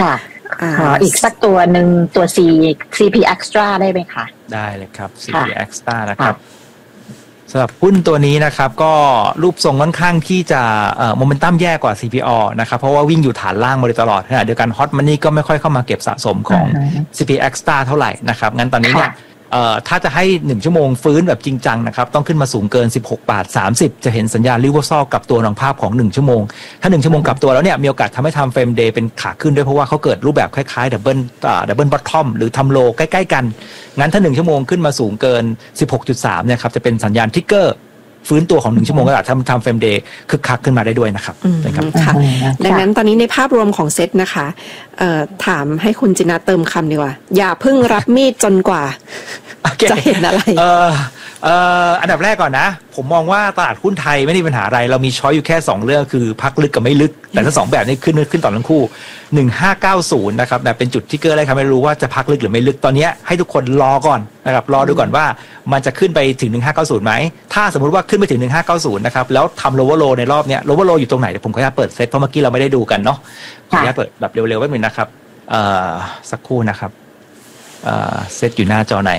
ค่ะขออีกสักตัวหนึ่งตัว CP Extra ได้ไหมคะได้เลยครับ CP Extra นะครับสำหรับหุ้นตัวนี้นะครับก็รูปทรงค่อนข้างที่จะโมเมนตัมแย่กว่า CPO นะครับเพราะว่าวิ่งอยู่ฐานล่างมาโดยตลอดขณะเดียวกัน Hot Money ก็ไม่ค่อยเข้ามาเก็บสะสมของ CP Extra เท่าไหร่นะครับงั้นตอนนี้เนี่ยถ้าจะให้1ชั่วโมงฟื้นแบบจริงจังนะครับต้องขึ้นมาสูงเกิน 16.30 จะเห็นสัญญาณรีเวอร์ซอลกลับตัวของภาพของ1ชั่วโมงถ้า1ชั่วโมงกลับตัวแล้วเนี่ยมีโอกาสทำให้ทำเฟรมเดย์เป็นขาขึ้นด้วยเพราะว่าเขาเกิดรูปแบบคล้ายๆดับเบิลบอททอมหรือทำโลใกล้ๆกันงั้นถ้า1ชั่วโมงขึ้นมาสูงเกิน 16.3 เนี่ยครับจะเป็นสัญญาณทริกเกอร์ฟื้นตัวของ1ชั่วโมงก็อาจทำเฟรมเดย์คึกคักขึ้นมาได้ด้วยนะครับค่ะดังนั้นตอนนี้ในภาพรวมของเซตนะคะถามให้คุณจินาเติมคำดีกว่าอย่าเพิ่งรับมีดจนกว่าจะเห็นอะไรอันดับแรกก่อนนะผมมองว่าตลาดหุ้นไทยไม่มีปัญหาอะไรเรามีช้อยอยู่แค่2เรื่องคือพักลึกกับไม่ลึกแต่ทั้ง2แบบนี้ขึ้นต่อทั้งคู่1590นะครับเป็นจุดที่เกิดอะไรครับไม่รู้ว่าจะพักลึกหรือไม่ลึกตอนนี้ให้ทุกคนรอก่อนนะครับรอดูก่อนว่ามันจะขึ้นไปถึง1590ไหมถ้าสมมุติว่าขึ้นไปถึง1590นะครับแล้วทำ lower low ในรอบนี้ lower low อยู่ตรงไหนเดี๋ยวผมขออนุญาตเปิดเซตเพราะเมื่อกี้เราไม่ได้ดูกันเนาะขออนุญาตเปิดแบบเร็วๆแป๊บนึงนะครับสักครู่นะครับเซตอยู่หน้าจอไหน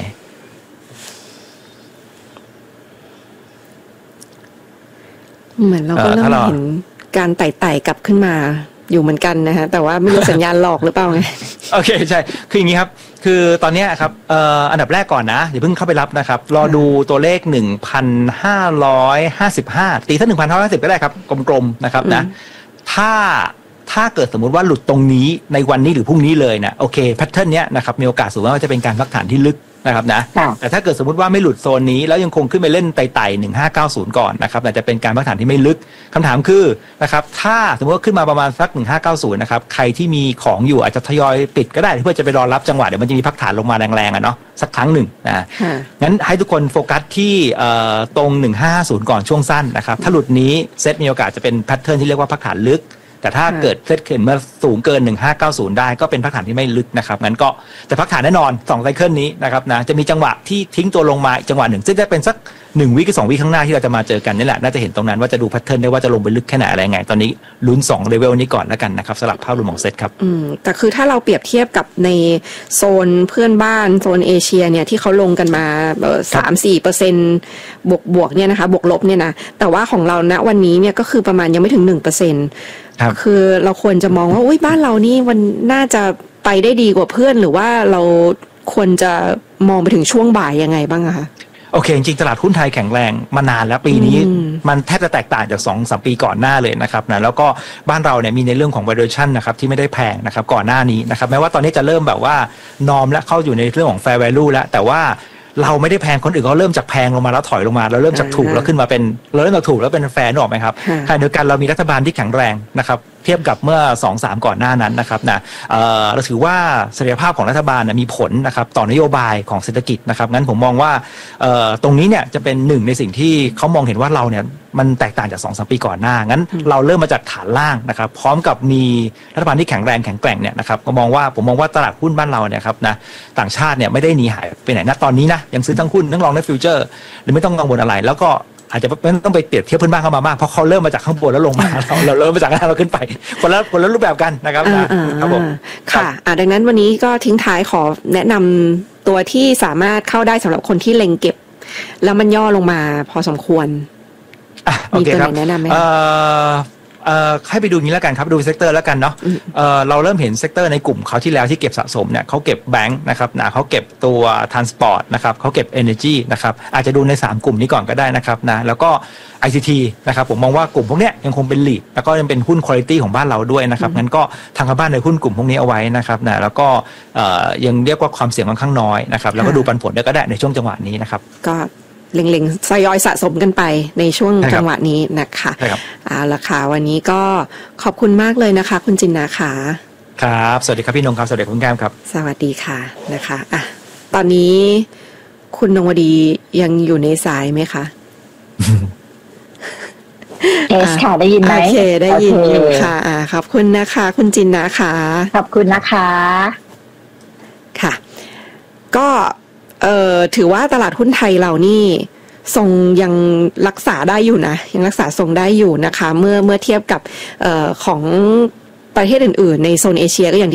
เหมือนเราก็เริ่มเห็นการไต่กลับขึ้นมาอยู่เหมือนกันนะฮะแต่ว่าไม่รู้สัญญาณหลอกหรือเปล่าไงโอเคใช่คืออย่างนี้ครับคือตอนนี้ครับอันดับแรกก่อนนะอย่าเพิ่งเข้าไปรับนะครับรอดูตัวเลข 1,555 ตีถ้า 1,550 ก็ได้ครับกลมๆนะครับนะถ้าเกิดสมมุติว่าหลุดตรงนี้ในวันนี้หรือพรุ่งนี้เลยนะโอเคแพทเทิร์นเนี้ยนะครับมีโอกาสสูงว่าจะเป็นการพักฐานที่ลึกนะครับนะแต่ถ้าเกิดสมมติว่าไม่หลุดโซนนี้แล้วยังคงขึ้นไปเล่นไต่1590ก่อนนะครับแต่จะเป็นการพักฐานที่ไม่ลึกคำถามคือนะครับถ้าสมมติว่าขึ้นมาประมาณสัก1590นะครับใครที่มีของอยู่อาจจะทยอยปิดก็ได้เพื่อจะไปรอรับจังหวะเดี๋ยวมันจะมีพักฐานลงมาแรงๆเนาะสักครั้งหนึ่งนะงั้นให้ทุกคนโฟกัสที่ตรง1550ก่อนช่วงสั้นนะครับถ้าหลุดนี้เซตมีโอกาสจะเป็นแพทเทิร์นที่เรียกว่าพักฐานลึกแต่ถ้าเกิดเซตขึ้นมาสูงเกิน1590ได้ก็เป็นพักฐานที่ไม่ลึกนะครับงั้นก็จะพักฐานแน่นอน2ไซเคิลนี้นะครับนะจะมีจังหวะที่ทิ้งตัวลงมาจังหวะหนึ่งซึ่งจะเป็นสัก1 วิกับ2 วิข้างหน้าที่เราจะมาเจอกันนี่แหละน่าจะเห็นตรงนั้นว่าจะดูแพทเทิร์นได้ว่าจะลงไปลึกแค่ไหนอะไรไงตอนนี้ลุ้น2เลเวลนี้ก่อนแล้วกันนะครับสำหรับภาพรวมของเซตครับแต่คือถ้าเราเปรียบเทียบกับในโซนเพื่อนบ้านโซนเอเชียเนี่ยที่เขาลงกันมา3-4% บวกเนี่ยนะคะบวกลบเนี่ยนะแต่ว่าของเราณวันนี้เนี่ยก็คือประมาณยังไม่ถึง 1%คือเราควรจะมองว่าบ้านเรานี่มันน่าจะไปได้ดีกว่าเพื่อนหรือว่าเราควรจะมองไปถึงช่วงบ่ายยังไงบ้างคะโอเคจริงๆตลาดหุ้นไทยแข็งแรงมานานแล้วปีนี้มันแทบจะแตกต่างจาก 2-3 ปีก่อนหน้าเลยนะครับนะแล้วก็บ้านเราเนี่ยมีในเรื่องของ valuation นะครับที่ไม่ได้แพงนะครับก่อนหน้านี้นะครับแม้ว่าตอนนี้จะเริ่มแบบว่านอมและเข้าอยู่ในเรื่องของ fair value แล้วแต่ว่าเราไม่ได้แพงคนอื่นเขาเริ่มจากแพงลงมาแล้วถอยลงมาเราเริ่มจากถูกแล้วขึ้นมาเป็นเราเริ่มจากถูกแล้วเป็นแฟร์นึกออกไหมครับขณะเดียวกันเรามีรัฐบาลที่แข็งแรงนะครับเทียบกับเมื่อ 2-3 ก่อนหน้านั้นนะครับนะเราถือว่าเสถียรภาพของรัฐบาลมีผลนะครับต่อนโยบายของเศรษฐกิจนะครับงั้นผมมองว่าตรงนี้เนี่ยจะเป็นหนึ่งในสิ่งที่เขามองเห็นว่าเราเนี่ยมันแตกต่างจาก 2-3 ปีก่อนหน้างั้นเราเริ่มมาจากฐานล่างนะครับพร้อมกับมีรัฐบาลที่แข็งแรงแข็งแกร่งเนี่ยนะครับผมมองว่าตลาดหุ้นบ้านเราเนี่ยครับนะต่างชาติเนี่ยไม่ได้หนีหายไปไหนนะตอนนี้นะยังซื้อทั้งหุ้นทั้งลองในฟิวเจอร์หรือไม่ต้องกังวลอะไรแล้วก็อาจจะไม่ต้องไปเปรียบเทียบเพื่อนบ้านเข้ามามากเพราะเขาเริ่มมาจากข้างบนแล้วลงมาเราเริ่มมาจากข้างล่างเราขึ้นไปคนละรูปแบบกันนะครับครับผมค่ะดังนั้นวันนี้ก็ทิ้งท้ายขอแนะนำตัวที่สามารถเข้าได้สำหรับคนที่เล็งเก็บแล้วมันย่อลงมาพอสมควรมีตัวไหนแนะนำไหมให้ไปดูนี้แล้วกันครับดูเซกเตอร์แล้วกันเนาะเราเริ่มเห็นเซกเตอร์ในกลุ่มเขาที่แล้วที่เก็บสะสมเนี่ยเขาเก็บแบงค์นะครับนะเขาเก็บตัวทรานสปอร์ตนะครับเขาเก็บ Energy นะครับอาจจะดูใน3กลุ่มนี้ก่อนก็ได้นะครับนะแล้วก็ ICT นะครับผมมองว่ากลุ่มพวกนี้ยังคงเป็นลีดแล้วก็ยังเป็นหุ้น quality ของบ้านเราด้วยนะครับงั้นก็ทางการบ้านในหุ้นกลุ่มพวกนี้เอาไว้นะครับนะแล้วก็ยังเรียกว่าความเสี่ยงค่อนข้างน้อยนะครับแล้วก็ดูปันผลได้ก็ได้ในช่วงจังหวะนี้นะครับก็เล็งๆทยอยสะสมกันไปในช่วงจังหวะนี้นะคะราคาวันนี้ก็ขอบคุณมากเลยนะคะคุณจินนาค่ะครับสวัสดีครับพี่นงครับสวัสดีคุณแก้มครับสวัสดีค่ะนะคะตอนนี้คุณนงวดียังอยู่ในสายไหมคะค่ะได้ยินไหมโอเคได้ยินอยู่ค่ะขอบคุณนะคะคุณจินนาค่ะขอบคุณนะคะค่ะก็ถือว่าตลาดหุ้นไทยเรานี่ทรงยังรักษาได้อยู่นะยังรักษาทรงได้อยู่นะคะเมื่อเทียบกับของประเทศอื่นๆในโซนเอเชียก็อย่าง